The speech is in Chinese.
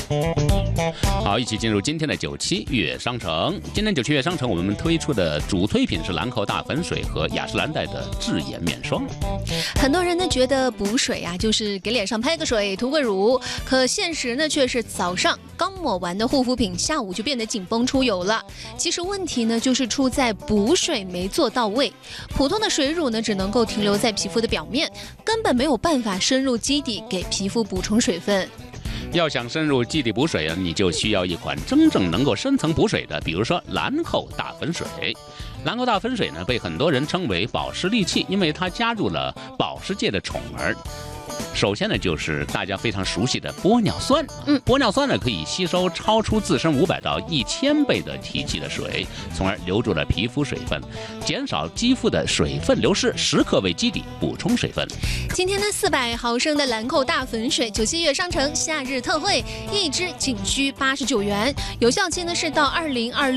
好，一起进入今天的97悦商城。今天97悦商城我们推出的主推品是兰蔻大粉水和雅诗兰黛的智颜面霜。 很多人呢觉得补水啊就是给脸上拍个水涂个乳，可现实呢却是早上刚抹完的护肤品下午就变得紧绷出油了。其实问题呢就是出在补水没做到位，普通的水乳呢只能够停留在皮肤的表面，根本没有办法深入基底给皮肤补充水分。 要想深入基底补水啊，你就需要一款真正能够深层补水的，比如说兰蔻大粉水。兰蔻大粉水呢，被很多人称为保湿利器，因为它加入了保湿界的宠儿。首先呢，就是大家非常熟悉的玻尿酸。玻尿酸呢可以吸收超出自身500到1000倍的体积的水，从而留住了皮肤水分，减少肌肤的水分流失，时刻为基底补充水分。 今天的400毫升的兰蔻大粉水，97悦商城夏日特惠，一支仅需89元，有效期呢是到2026